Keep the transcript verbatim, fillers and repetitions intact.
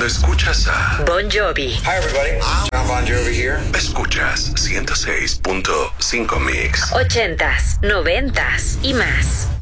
escuchas a Bon Jovi. Hi everybody, John Bon Jovi here. Escuchas ciento seis punto cinco Mix. Ochentas, noventas y más.